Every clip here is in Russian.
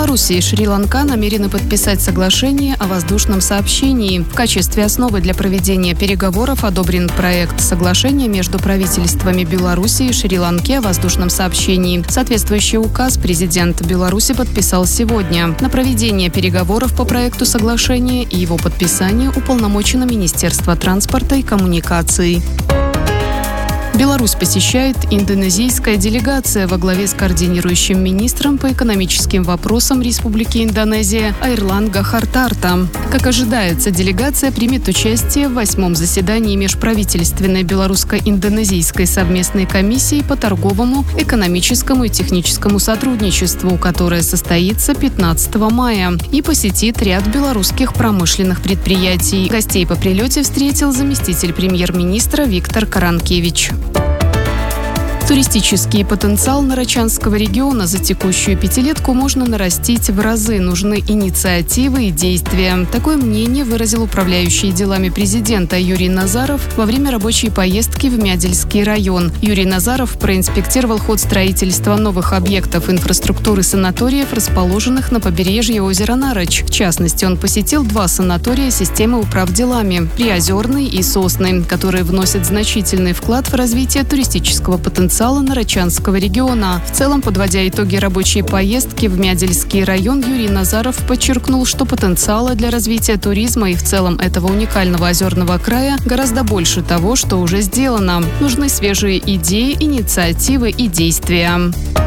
Беларусь и Шри-Ланка намерены подписать соглашение о воздушном сообщении. В качестве основы для проведения переговоров одобрен проект соглашения между правительствами Беларуси и Шри-Ланки о воздушном сообщении. Соответствующий указ президент Беларуси подписал сегодня. На проведение переговоров по проекту соглашения и его подписание уполномочено Министерство транспорта и коммуникаций. Беларусь посещает индонезийская делегация во главе с координирующим министром по экономическим вопросам Республики Индонезия Айрланга Хартарта. Как ожидается, делегация примет участие в 8-м заседании межправительственной белорусско-индонезийской совместной комиссии по торговому, экономическому и техническому сотрудничеству, которое состоится 15 мая, и посетит ряд белорусских промышленных предприятий. Гостей по прилете встретил заместитель премьер-министра Виктор Каранкевич. Туристический потенциал Нарочанского региона за текущую пятилетку можно нарастить в разы. Нужны инициативы и действия. Такое мнение выразил управляющий делами президента Юрий Назаров во время рабочей поездки в Мядельский район. Юрий Назаров проинспектировал ход строительства новых объектов инфраструктуры санаториев, расположенных на побережье озера Нароч. В частности, он посетил 2 санатория системы управделами – Приозерный и Сосны, которые вносят значительный вклад в развитие туристического потенциала Нарочанского региона. В целом, подводя итоги рабочей поездки в Мядельский район, Юрий Назаров подчеркнул, что потенциала для развития туризма и в целом этого уникального озерного края гораздо больше того, что уже сделано. Нужны свежие идеи, инициативы и действия.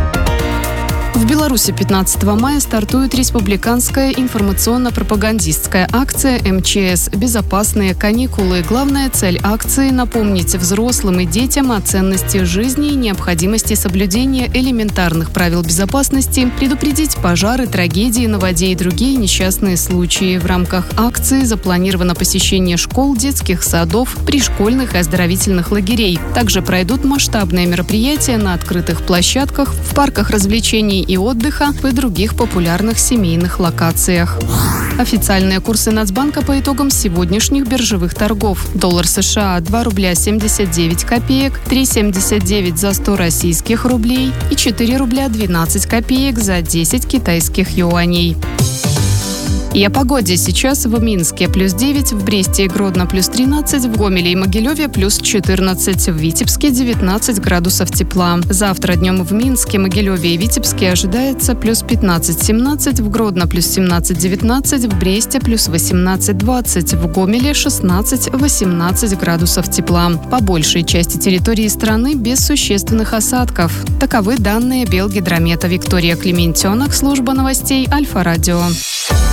В Беларуси 15 мая стартует республиканская информационно-пропагандистская акция МЧС «Безопасные каникулы». Главная цель акции – напомнить взрослым и детям о ценности жизни и необходимости соблюдения элементарных правил безопасности, предупредить пожары, трагедии на воде и другие несчастные случаи. В рамках акции запланировано посещение школ, детских садов, пришкольных и оздоровительных лагерей. Также пройдут масштабные мероприятия на открытых площадках, в парках развлечений и отдыха и других популярных семейных локациях. Официальные курсы Нацбанка по итогам сегодняшних биржевых торгов. Доллар США 2 рубля 79 копеек, 3,79 за 100 российских рублей и 4 рубля 12 копеек за 10 китайских юаней. И о погоде. Сейчас в Минске +9, в Бресте и Гродно +13, в Гомеле и Могилеве +14, в Витебске 19 градусов тепла. Завтра днем в Минске, Могилеве и Витебске ожидается +15-17, в Гродно +17-19, в Бресте +18-20, в Гомеле 16-18 градусов тепла. По большей части территории страны без существенных осадков. Таковы данные Белгидромета. Виктория Клементенок, служба новостей Альфа-Радио.